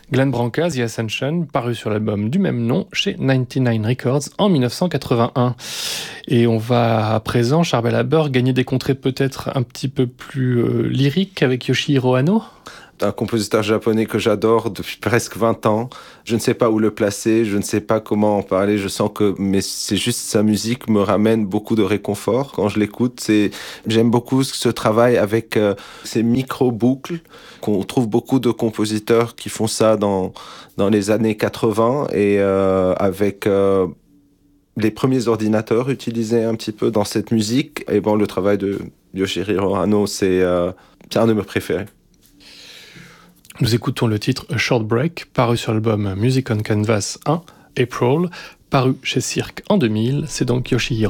Glenn Branca, The Ascension, paru sur l'album du même nom chez 99 Records en 1981. Et on va à présent, Charbel Haber, gagner des contrées peut-être un petit peu plus lyriques avec Yoshihiro Hanno. Un compositeur japonais que j'adore depuis presque 20 ans. Je ne sais pas où le placer, je ne sais pas comment en parler. Je sens que mais c'est juste sa musique me ramène beaucoup de réconfort quand je l'écoute. J'aime beaucoup ce travail avec ces micro-boucles qu'on trouve beaucoup de compositeurs qui font ça dans les années 80 et avec les premiers ordinateurs utilisés un petit peu dans cette musique. Et bon, le travail de Yoshihiro Hanno, c'est un de mes préférés. Nous écoutons le titre A Short Break, paru sur l'album Music on Canvas 1, April, paru chez Cirque en 2000. C'est donc Yoshihiro